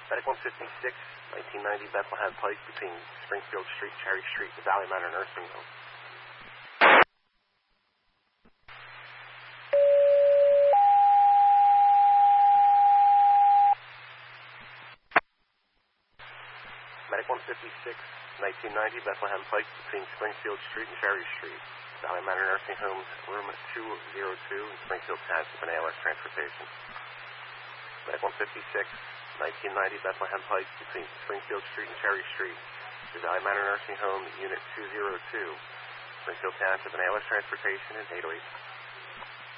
Medic 156, 1990 Bethlehem Pike between Springfield Street, Cherry Street, the Valley Manor Nursing Home. Medic 156, 1990 Bethlehem Pike between Springfield Street and Cherry Street, Valley Manor Nursing Home's room 202 in Springfield Township and ALS Transportation. Medic 156, 1990 Bethlehem Pike between Springfield Street and Cherry Street, the Valley Manor Nursing Home, Unit 202, Springfield Township and ALS Transportation, and 808.